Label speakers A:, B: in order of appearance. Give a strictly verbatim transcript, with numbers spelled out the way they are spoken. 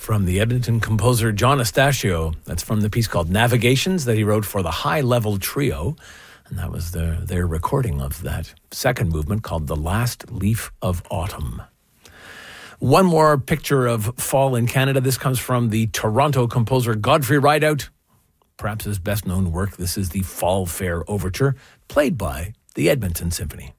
A: from the Edmonton composer John Astasio. That's from the piece called Navigations that he wrote for the High Level Trio. And that was the, their recording of that second movement called The Last Leaf of Autumn. One more picture of fall in Canada. This comes from the Toronto composer Godfrey Rideout. Perhaps his best known work. This is the Fall Fair Overture, played by the Edmonton Symphony.